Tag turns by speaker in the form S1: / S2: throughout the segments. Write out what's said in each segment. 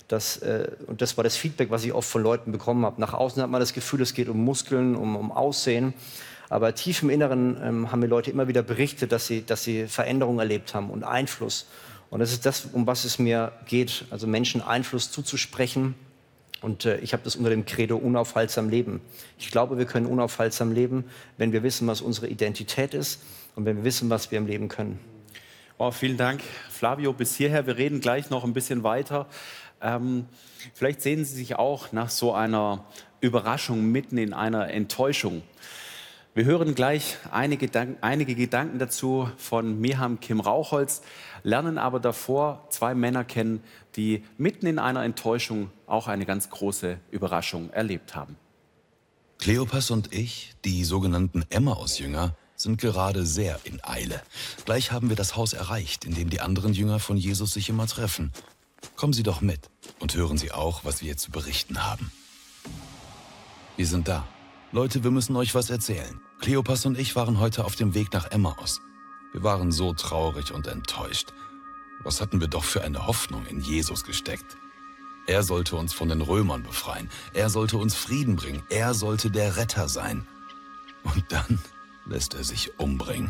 S1: Und das war das Feedback, was ich oft von Leuten bekommen habe. Nach außen hat man das Gefühl, es geht um Muskeln, um Aussehen. Aber tief im Inneren haben mir Leute immer wieder berichtet, dass sie Veränderungen erlebt haben und Einfluss. Und das ist das, um was es mir geht, also Menschen Einfluss zuzusprechen. Und ich habe das unter dem Credo unaufhaltsam leben. Ich glaube, wir können unaufhaltsam leben, wenn wir wissen, was unsere Identität ist und wenn wir wissen, was wir im Leben können.
S2: Oh, vielen Dank, Flavio, bis hierher. Wir reden gleich noch ein bisschen weiter. Vielleicht sehen Sie sich auch nach so einer Überraschung mitten in einer Enttäuschung. Wir hören gleich einige Gedanken dazu von Meham Kim Rauchholz, lernen aber davor 2 Männer kennen, die mitten in einer Enttäuschung auch eine ganz große Überraschung erlebt haben.
S3: Kleopas und ich, die sogenannten Emmaus-Jünger, sind gerade sehr in Eile. Gleich haben wir das Haus erreicht, in dem die anderen Jünger von Jesus sich immer treffen. Kommen Sie doch mit und hören Sie auch, was wir zu berichten haben. Wir sind da. Leute, wir müssen euch was erzählen. Kleopas und ich waren heute auf dem Weg nach Emmaus. Wir waren so traurig und enttäuscht. Was hatten wir doch für eine Hoffnung in Jesus gesteckt? Er sollte uns von den Römern befreien. Er sollte uns Frieden bringen. Er sollte der Retter sein. Und dann lässt er sich umbringen.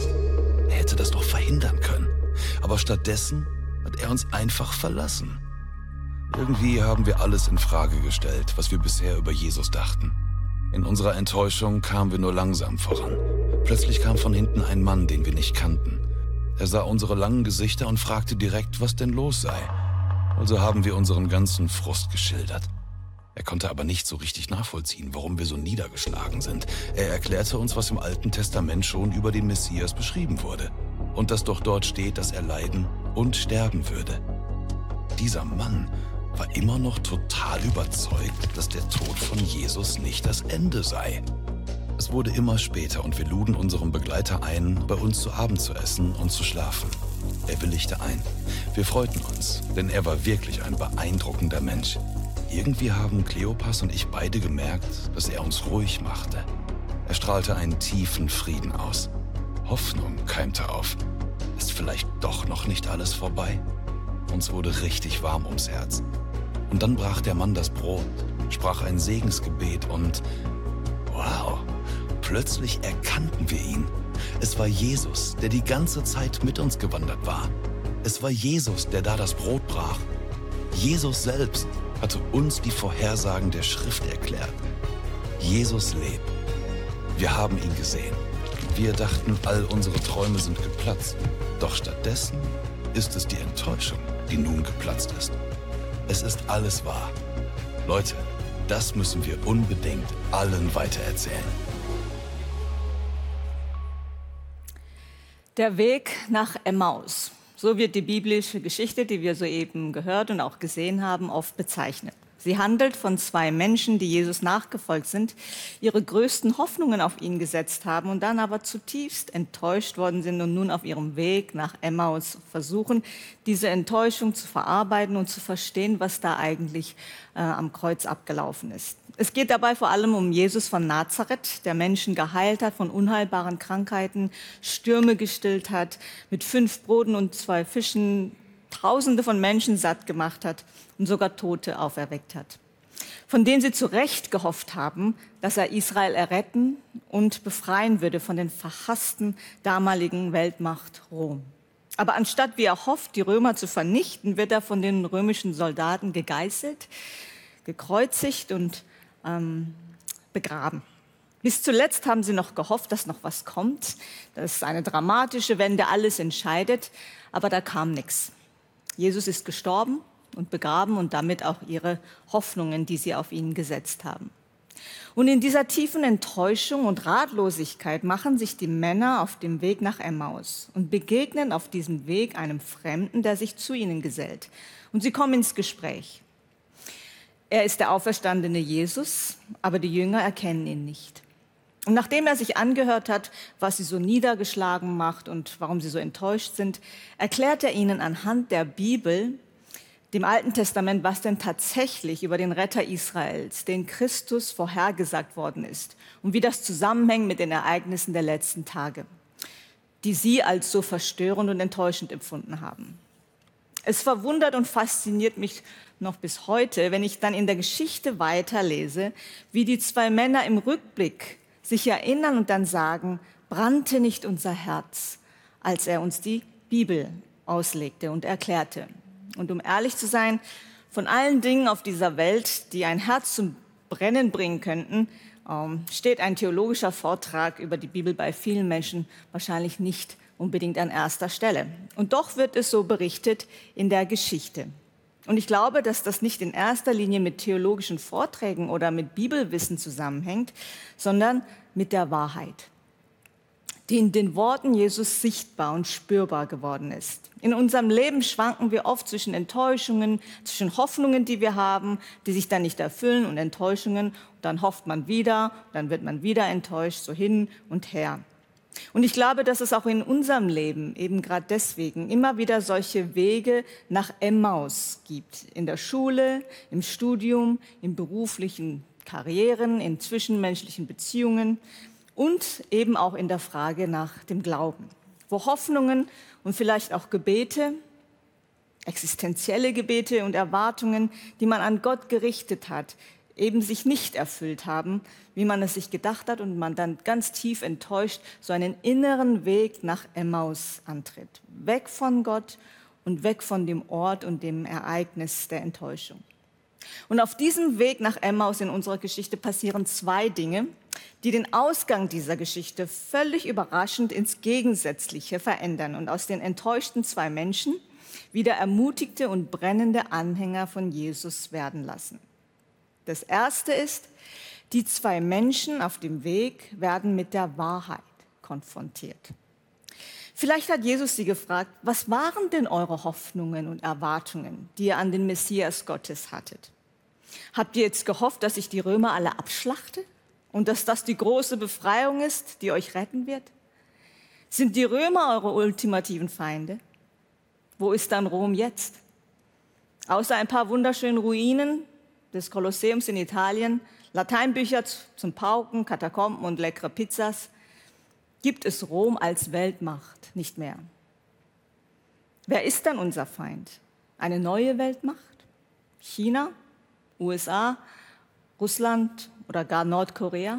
S3: Er hätte das doch verhindern können. Aber stattdessen hat er uns einfach verlassen. Irgendwie haben wir alles in Frage gestellt, was wir bisher über Jesus dachten. In unserer Enttäuschung kamen wir nur langsam voran. Plötzlich kam von hinten ein Mann, den wir nicht kannten. Er sah unsere langen Gesichter und fragte direkt, was denn los sei. Also haben wir unseren ganzen Frust geschildert. Er konnte aber nicht so richtig nachvollziehen, warum wir so niedergeschlagen sind. Er erklärte uns, was im Alten Testament schon über den Messias beschrieben wurde. Und dass doch dort steht, dass er leiden und sterben würde. Dieser Mann war immer noch total überzeugt, dass der Tod von Jesus nicht das Ende sei. Es wurde immer später und wir luden unseren Begleiter ein, bei uns zu Abend zu essen und zu schlafen. Er willigte ein. Wir freuten uns, denn er war wirklich ein beeindruckender Mensch. Irgendwie haben Kleopas und ich beide gemerkt, dass er uns ruhig machte. Er strahlte einen tiefen Frieden aus. Hoffnung keimte auf. Ist vielleicht doch noch nicht alles vorbei? Uns wurde richtig warm ums Herz. Und dann brach der Mann das Brot, sprach ein Segensgebet und wow, plötzlich erkannten wir ihn. Es war Jesus, der die ganze Zeit mit uns gewandert war. Es war Jesus, der da das Brot brach. Jesus selbst hatte uns die Vorhersagen der Schrift erklärt. Jesus lebt. Wir haben ihn gesehen. Wir dachten, all unsere Träume sind geplatzt. Doch stattdessen ist es die Enttäuschung, die nun geplatzt ist. Es ist alles wahr. Leute, das müssen wir unbedingt allen weitererzählen.
S4: Der Weg nach Emmaus. So wird die biblische Geschichte, die wir soeben gehört und auch gesehen haben, oft bezeichnet. Sie handelt von 2 Menschen, die Jesus nachgefolgt sind, ihre größten Hoffnungen auf ihn gesetzt haben und dann aber zutiefst enttäuscht worden sind und nun auf ihrem Weg nach Emmaus versuchen, diese Enttäuschung zu verarbeiten und zu verstehen, was da eigentlich am Kreuz abgelaufen ist. Es geht dabei vor allem um Jesus von Nazareth, der Menschen geheilt hat von unheilbaren Krankheiten, Stürme gestillt hat, mit 5 Broten und 2 Fischen Tausende von Menschen satt gemacht hat und sogar Tote auferweckt hat, von denen sie zu Recht gehofft haben, dass er Israel erretten und befreien würde von den verhassten damaligen Weltmacht Rom. Aber anstatt, wie er hofft, die Römer zu vernichten, wird er von den römischen Soldaten gegeißelt, gekreuzigt und begraben. Bis zuletzt haben sie noch gehofft, dass noch was kommt, dass eine dramatische Wende alles entscheidet, aber da kam nichts. Jesus ist gestorben und begraben und damit auch ihre Hoffnungen, die sie auf ihn gesetzt haben. Und in dieser tiefen Enttäuschung und Ratlosigkeit machen sich die Männer auf dem Weg nach Emmaus und begegnen auf diesem Weg einem Fremden, der sich zu ihnen gesellt. Und sie kommen ins Gespräch. Er ist der auferstandene Jesus, aber die Jünger erkennen ihn nicht. Und nachdem er sich angehört hat, was sie so niedergeschlagen macht und warum sie so enttäuscht sind, erklärt er ihnen anhand der Bibel, dem Alten Testament, was denn tatsächlich über den Retter Israels, den Christus, vorhergesagt worden ist und wie das zusammenhängt mit den Ereignissen der letzten Tage, die sie als so verstörend und enttäuschend empfunden haben. Es verwundert und fasziniert mich noch bis heute, wenn ich dann in der Geschichte weiterlese, wie die zwei Männer im Rückblick sich erinnern und dann sagen, brannte nicht unser Herz, als er uns die Bibel auslegte und erklärte. Und um ehrlich zu sein, von allen Dingen auf dieser Welt, die ein Herz zum Brennen bringen könnten, steht ein theologischer Vortrag über die Bibel bei vielen Menschen wahrscheinlich nicht unbedingt an erster Stelle. Und doch wird es so berichtet in der Geschichte. Und ich glaube, dass das nicht in erster Linie mit theologischen Vorträgen oder mit Bibelwissen zusammenhängt, sondern mit der Wahrheit, die in den Worten Jesus sichtbar und spürbar geworden ist. In unserem Leben schwanken wir oft zwischen Enttäuschungen, zwischen Hoffnungen, die wir haben, die sich dann nicht erfüllen, und Enttäuschungen. Und dann hofft man wieder, dann wird man wieder enttäuscht, so hin und her. Und ich glaube, dass es auch in unserem Leben eben gerade deswegen immer wieder solche Wege nach Emmaus gibt. In der Schule, im Studium, in beruflichen Karrieren, in zwischenmenschlichen Beziehungen und eben auch in der Frage nach dem Glauben, wo Hoffnungen und vielleicht auch Gebete, existenzielle Gebete und Erwartungen, die man an Gott gerichtet hat, eben sich nicht erfüllt haben, wie man es sich gedacht hat, und man dann ganz tief enttäuscht so einen inneren Weg nach Emmaus antritt. Weg von Gott und weg von dem Ort und dem Ereignis der Enttäuschung. Und auf diesem Weg nach Emmaus in unserer Geschichte passieren zwei Dinge, die den Ausgang dieser Geschichte völlig überraschend ins Gegensätzliche verändern und aus den enttäuschten zwei Menschen wieder ermutigte und brennende Anhänger von Jesus werden lassen. Das erste ist, die zwei Menschen auf dem Weg werden mit der Wahrheit konfrontiert. Vielleicht hat Jesus sie gefragt, was waren denn eure Hoffnungen und Erwartungen, die ihr an den Messias Gottes hattet? Habt ihr jetzt gehofft, dass ich die Römer alle abschlachte und dass das die große Befreiung ist, die euch retten wird? Sind die Römer eure ultimativen Feinde? Wo ist dann Rom jetzt? Außer ein paar wunderschönen Ruinen des Kolosseums in Italien, Lateinbücher zum Pauken, Katakomben und leckere Pizzas, gibt es Rom als Weltmacht nicht mehr. Wer ist dann unser Feind? Eine neue Weltmacht? China, USA, Russland oder gar Nordkorea?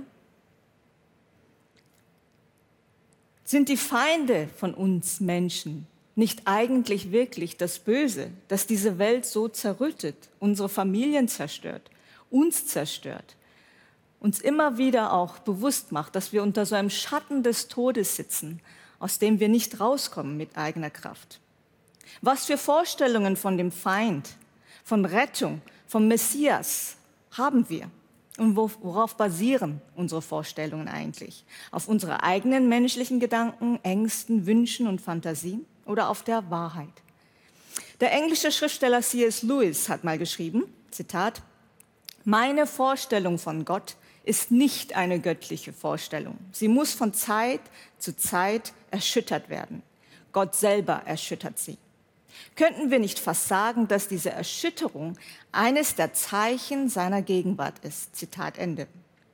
S4: Sind die Feinde von uns Menschen nicht eigentlich wirklich das Böse, das diese Welt so zerrüttet, unsere Familien zerstört, uns zerstört, uns immer wieder auch bewusst macht, dass wir unter so einem Schatten des Todes sitzen, aus dem wir nicht rauskommen mit eigener Kraft? Was für Vorstellungen von dem Feind, von Rettung, vom Messias haben wir? Und worauf basieren unsere Vorstellungen eigentlich? Auf unsere eigenen menschlichen Gedanken, Ängsten, Wünschen und Fantasien oder auf der Wahrheit? Der englische Schriftsteller C.S. Lewis hat mal geschrieben, Zitat, meine Vorstellung von Gott ist nicht eine göttliche Vorstellung. Sie muss von Zeit zu Zeit erschüttert werden. Gott selber erschüttert sie. Könnten wir nicht fast sagen, dass diese Erschütterung eines der Zeichen seiner Gegenwart ist? Zitat Ende.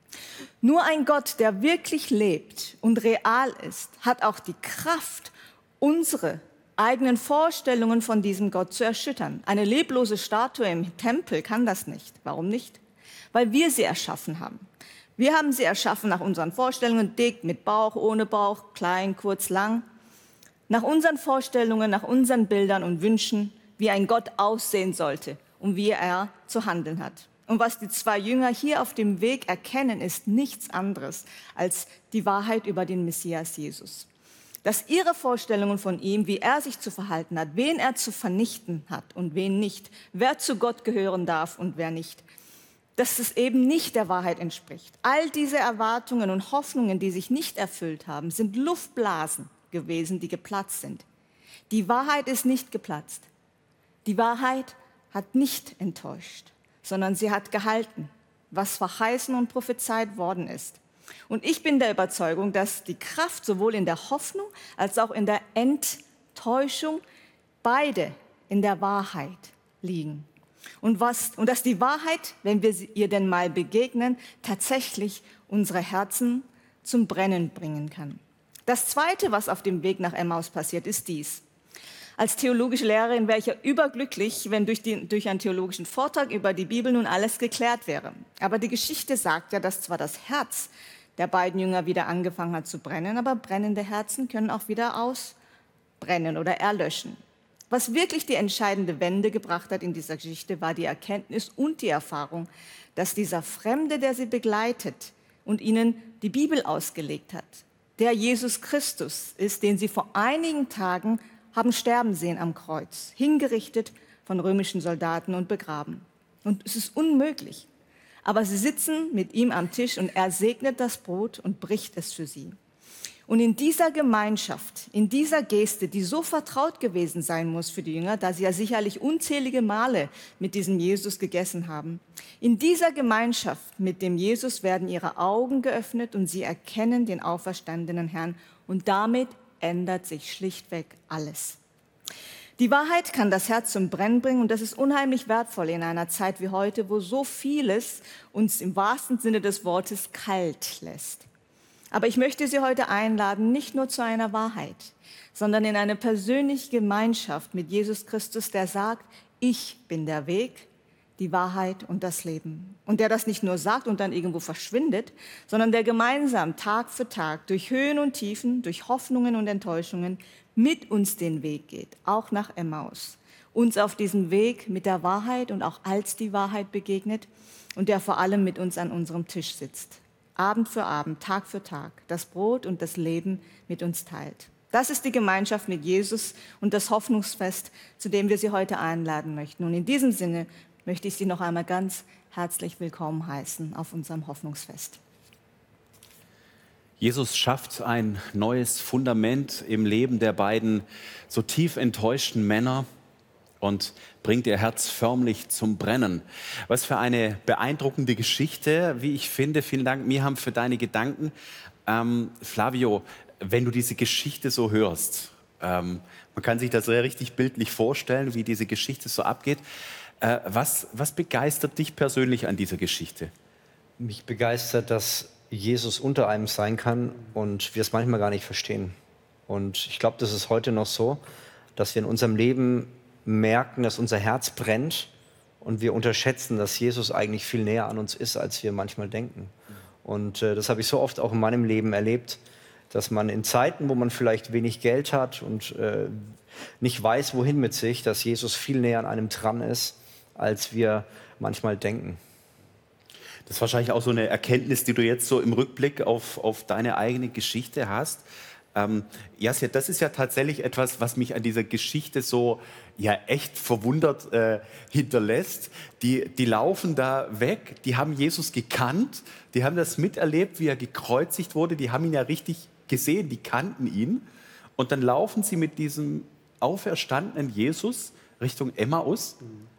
S4: Nur ein Gott, der wirklich lebt und real ist, hat auch die Kraft, unsere eigenen Vorstellungen von diesem Gott zu erschüttern. Eine leblose Statue im Tempel kann das nicht. Warum nicht? Weil wir sie erschaffen haben. Wir haben sie erschaffen nach unseren Vorstellungen, dick, mit Bauch, ohne Bauch, klein, kurz, lang. Nach unseren Vorstellungen, nach unseren Bildern und Wünschen, wie ein Gott aussehen sollte und wie er zu handeln hat. Und was die zwei Jünger hier auf dem Weg erkennen, ist nichts anderes als die Wahrheit über den Messias Jesus. Dass ihre Vorstellungen von ihm, wie er sich zu verhalten hat, wen er zu vernichten hat und wen nicht, wer zu Gott gehören darf und wer nicht, dass es eben nicht der Wahrheit entspricht. All diese Erwartungen und Hoffnungen, die sich nicht erfüllt haben, sind Luftblasen gewesen, die geplatzt sind. Die Wahrheit ist nicht geplatzt. Die Wahrheit hat nicht enttäuscht, sondern sie hat gehalten, was verheißen und prophezeit worden ist. Und ich bin der Überzeugung, dass die Kraft sowohl in der Hoffnung als auch in der Enttäuschung beide in der Wahrheit liegen. Und dass die Wahrheit, wenn wir ihr denn mal begegnen, tatsächlich unsere Herzen zum Brennen bringen kann. Das Zweite, was auf dem Weg nach Emmaus passiert, ist dies. Als theologische Lehrerin wäre ich ja überglücklich, wenn durch einen theologischen Vortrag über die Bibel nun alles geklärt wäre. Aber die Geschichte sagt ja, dass zwar das Herz der beiden Jünger wieder angefangen hat zu brennen, aber brennende Herzen können auch wieder ausbrennen oder erlöschen. Was wirklich die entscheidende Wende gebracht hat in dieser Geschichte, war die Erkenntnis und die Erfahrung, dass dieser Fremde, der sie begleitet und ihnen die Bibel ausgelegt hat, der Jesus Christus ist, den sie vor einigen Tagen haben sterben sehen am Kreuz, hingerichtet von römischen Soldaten und begraben. Und es ist unmöglich. Aber sie sitzen mit ihm am Tisch und er segnet das Brot und bricht es für sie. Und in dieser Gemeinschaft, in dieser Geste, die so vertraut gewesen sein muss für die Jünger, da sie ja sicherlich unzählige Male mit diesem Jesus gegessen haben, in dieser Gemeinschaft mit dem Jesus werden ihre Augen geöffnet und sie erkennen den auferstandenen Herrn. Und damit ändert sich schlichtweg alles. Die Wahrheit kann das Herz zum Brennen bringen und das ist unheimlich wertvoll in einer Zeit wie heute, wo so vieles uns im wahrsten Sinne des Wortes kalt lässt. Aber ich möchte Sie heute einladen, nicht nur zu einer Wahrheit, sondern in eine persönliche Gemeinschaft mit Jesus Christus, der sagt, ich bin der Weg, die Wahrheit und das Leben. Und der das nicht nur sagt und dann irgendwo verschwindet, sondern der gemeinsam Tag für Tag durch Höhen und Tiefen, durch Hoffnungen und Enttäuschungen mit uns den Weg geht, auch nach Emmaus. Uns auf diesem Weg mit der Wahrheit und auch als die Wahrheit begegnet und der vor allem mit uns an unserem Tisch sitzt. Abend für Abend, Tag für Tag, das Brot und das Leben mit uns teilt. Das ist die Gemeinschaft mit Jesus und das Hoffnungsfest, zu dem wir Sie heute einladen möchten. Und in diesem Sinne möchte ich Sie noch einmal ganz herzlich willkommen heißen auf unserem Hoffnungsfest.
S2: Jesus schafft ein neues Fundament im Leben der beiden so tief enttäuschten Männer und bringt ihr Herz förmlich zum Brennen. Was für eine beeindruckende Geschichte, wie ich finde. Vielen Dank, Miham, für deine Gedanken. Flavio, wenn du diese Geschichte so hörst, man kann sich das sehr richtig bildlich vorstellen, wie diese Geschichte so abgeht. Was begeistert dich persönlich an dieser Geschichte?
S1: Mich begeistert, dass Jesus unter einem sein kann und wir es manchmal gar nicht verstehen. Und ich glaube, das ist heute noch so, dass wir in unserem Leben merken, dass unser Herz brennt und wir unterschätzen, dass Jesus eigentlich viel näher an uns ist, als wir manchmal denken. Und das habe ich so oft auch in meinem Leben erlebt, dass man in Zeiten, wo man vielleicht wenig Geld hat und nicht weiß, wohin mit sich, dass Jesus viel näher an einem dran ist, als wir manchmal denken.
S2: Das ist wahrscheinlich auch so eine Erkenntnis, die du jetzt so im Rückblick auf deine eigene Geschichte hast. Jasja, das ist ja tatsächlich etwas, was mich an dieser Geschichte so ja echt verwundert hinterlässt. Die laufen da weg, die haben Jesus gekannt, die haben das miterlebt, wie er gekreuzigt wurde, die haben ihn ja richtig gesehen, die kannten ihn. Und dann laufen sie mit diesem auferstandenen Jesus Richtung Emmaus.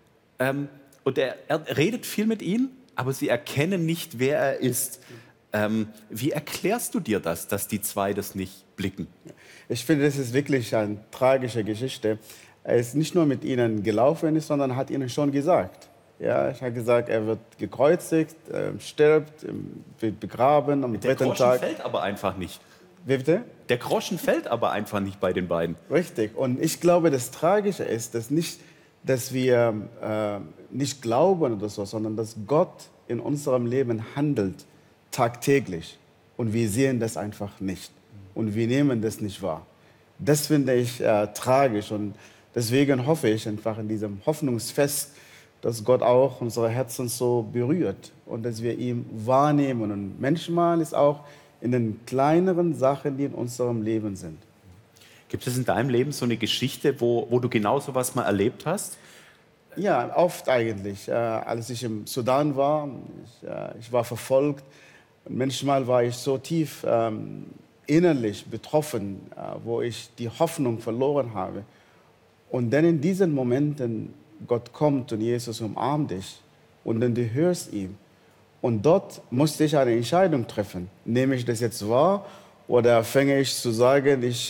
S2: Und er redet viel mit ihnen, aber sie erkennen nicht, wer er ist. Wie erklärst du dir das, dass die zwei das nicht blicken?
S5: Ich finde, das ist wirklich eine tragische Geschichte. Er ist nicht nur mit ihnen gelaufen, sondern hat ihnen schon gesagt. Ja, er hat gesagt, er wird gekreuzigt, stirbt, wird begraben am dritten Tag.
S2: Der Groschen fällt aber einfach nicht.
S5: Wie bitte?
S2: Der Groschen fällt aber einfach nicht bei den beiden.
S5: Richtig. Und ich glaube, das Tragische ist, dass wir nicht glauben oder so, sondern dass Gott in unserem Leben handelt tagtäglich. Und wir sehen das einfach nicht. Und wir nehmen das nicht wahr. Das finde ich tragisch. Und deswegen hoffe ich einfach in diesem Hoffnungsfest, dass Gott auch unsere Herzen so berührt und dass wir ihn wahrnehmen. Und manchmal ist auch in den kleineren Sachen, die in unserem Leben sind.
S2: Gibt es in deinem Leben so eine Geschichte, wo du genau so was mal erlebt hast?
S5: Ja, oft eigentlich. Als ich im Sudan war, ich war verfolgt. Und manchmal war ich so tief innerlich betroffen, wo ich die Hoffnung verloren habe. Und dann in diesen Momenten, Gott kommt und Jesus umarmt dich und dann du hörst ihn. Und dort musste ich eine Entscheidung treffen. Nehme ich das jetzt wahr oder fange ich zu sagen, ich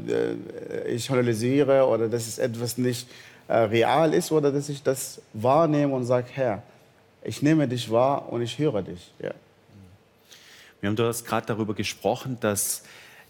S5: analysiere oder dass es etwas nicht real ist oder dass ich das wahrnehme und sage, Herr, ich nehme dich wahr und ich höre dich. Ja.
S2: Du hast gerade darüber gesprochen, dass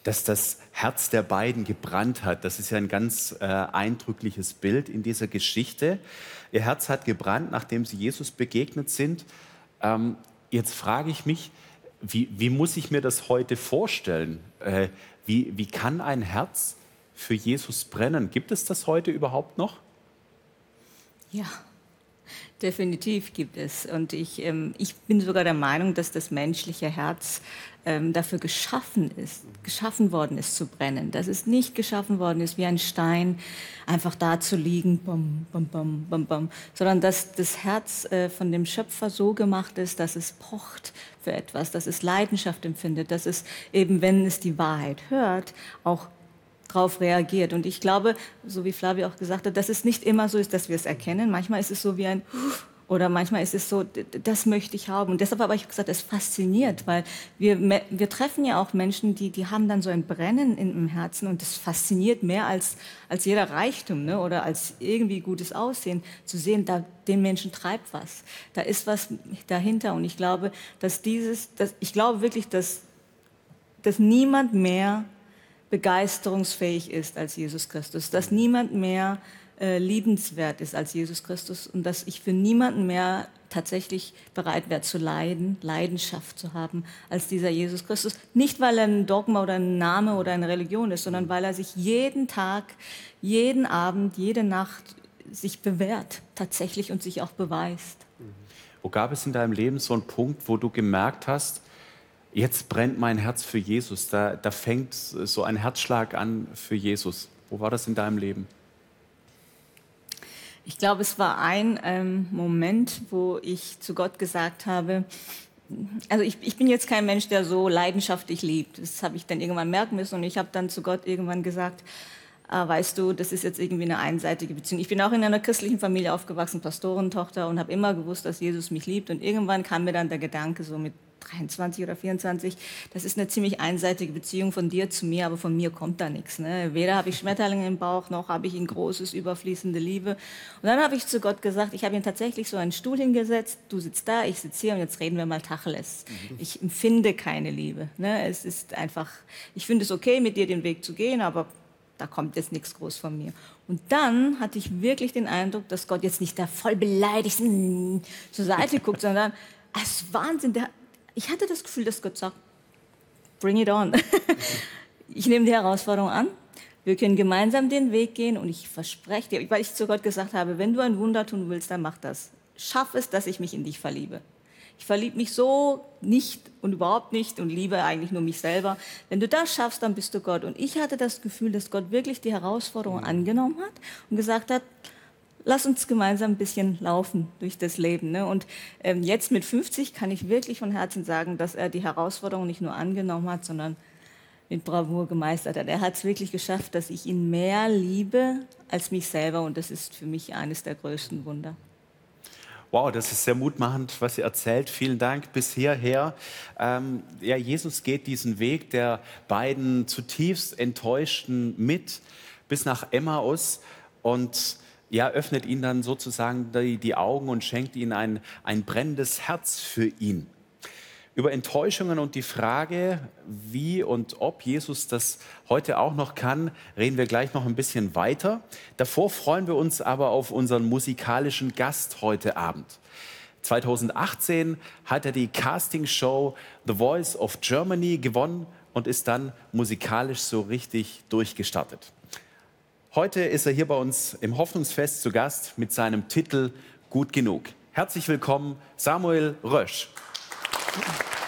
S2: dass das Herz der beiden gebrannt hat. Das ist ja ein ganz eindrückliches Bild in dieser Geschichte. Ihr Herz hat gebrannt, nachdem sie Jesus begegnet sind. Jetzt frage ich mich, wie muss ich mir das heute vorstellen? Wie kann ein Herz für Jesus brennen? Gibt es das heute überhaupt noch?
S4: Ja, definitiv gibt es. Und ich bin sogar der Meinung, dass das menschliche Herz dafür geschaffen worden ist zu brennen. Dass es nicht geschaffen worden ist, wie ein Stein einfach da zu liegen, bam, bam, bam, bam, bam, sondern dass das Herz von dem Schöpfer so gemacht ist, dass es pocht für etwas, dass es Leidenschaft empfindet, dass es eben, wenn es die Wahrheit hört, auch darauf reagiert. Und ich glaube, so wie Flavio auch gesagt hat, dass es nicht immer so ist, dass wir es erkennen. Manchmal ist es so wie ein oder manchmal ist es so, das möchte ich haben. Und deshalb habe ich gesagt, es fasziniert, weil wir treffen ja auch Menschen, die haben dann so ein Brennen im Herzen und das fasziniert mehr als jeder Reichtum, ne? Oder als irgendwie gutes Aussehen, zu sehen, den Menschen treibt was. Da ist was dahinter. Und ich glaube, ich glaube wirklich, dass niemand mehr begeisterungsfähig ist als Jesus Christus, dass niemand mehr liebenswert ist als Jesus Christus und dass ich für niemanden mehr tatsächlich bereit wäre zu leiden, Leidenschaft zu haben als dieser Jesus Christus. Nicht, weil er ein Dogma oder ein Name oder eine Religion ist, sondern weil er sich jeden Tag, jeden Abend, jede Nacht sich bewährt tatsächlich und sich auch beweist.
S2: Wo gab es in deinem Leben so einen Punkt, wo du gemerkt hast, jetzt brennt mein Herz für Jesus, da fängt so ein Herzschlag an für Jesus? Wo war das in deinem Leben?
S4: Ich glaube, es war ein Moment, wo ich zu Gott gesagt habe, also ich bin jetzt kein Mensch, der so leidenschaftlich liebt. Das habe ich dann irgendwann merken müssen und ich habe dann zu Gott irgendwann gesagt, weißt du, das ist jetzt irgendwie eine einseitige Beziehung. Ich bin auch in einer christlichen Familie aufgewachsen, Pastorentochter, und habe immer gewusst, dass Jesus mich liebt. Und irgendwann kam mir dann der Gedanke, so mit 23 oder 24, das ist eine ziemlich einseitige Beziehung von dir zu mir, aber von mir kommt da nichts. Ne? Weder habe ich Schmetterlinge im Bauch, noch habe ich ein großes, überfließende Liebe. Und dann habe ich zu Gott gesagt, ich habe ihm tatsächlich so einen Stuhl hingesetzt, du sitzt da, ich sitze hier und jetzt reden wir mal Tacheles. Ich empfinde keine Liebe. Ne? Es ist einfach, ich finde es okay, mit dir den Weg zu gehen, aber da kommt jetzt nichts groß von mir. Und dann hatte ich wirklich den Eindruck, dass Gott jetzt nicht da voll beleidigt zur Seite guckt, sondern es ist Wahnsinn. Ich hatte das Gefühl, dass Gott sagt, bring it on. Ich nehme die Herausforderung an. Wir können gemeinsam den Weg gehen und ich verspreche dir, weil ich zu Gott gesagt habe, wenn du ein Wunder tun willst, dann mach das. Schaff es, dass ich mich in dich verliebe. Ich verliebe mich so nicht und überhaupt nicht und liebe eigentlich nur mich selber. Wenn du das schaffst, dann bist du Gott. Und ich hatte das Gefühl, dass Gott wirklich die Herausforderung angenommen hat und gesagt hat, lass uns gemeinsam ein bisschen laufen durch das Leben. Ne? Und jetzt mit 50 kann ich wirklich von Herzen sagen, dass er die Herausforderung nicht nur angenommen hat, sondern mit Bravour gemeistert hat. Er hat es wirklich geschafft, dass ich ihn mehr liebe als mich selber. Und das ist für mich eines der größten Wunder.
S2: Wow, das ist sehr mutmachend, was ihr erzählt. Vielen Dank bis hierher. Ja, Jesus geht diesen Weg der beiden zutiefst Enttäuschten mit bis nach Emmaus und ja, öffnet ihnen dann sozusagen die Augen und schenkt ihnen ein brennendes Herz für ihn. Über Enttäuschungen und die Frage, wie und ob Jesus das heute auch noch kann, reden wir gleich noch ein bisschen weiter. Davor freuen wir uns aber auf unseren musikalischen Gast heute Abend. 2018 hat er die Castingshow The Voice of Germany gewonnen und ist dann musikalisch so richtig durchgestartet. Heute ist er hier bei uns im Hoffnungsfest zu Gast mit seinem Titel Gut genug. Herzlich willkommen, Samuel Rösch.